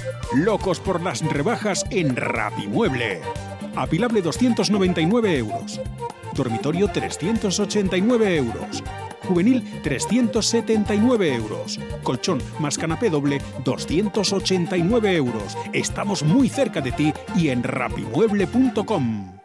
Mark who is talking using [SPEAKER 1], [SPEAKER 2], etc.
[SPEAKER 1] Locos por las rebajas en Rapimueble. Apilable 299 euros. Dormitorio 389 euros. Juvenil 379 euros. Colchón más canapé doble 289 euros. Estamos muy cerca de ti y en rapimueble.com.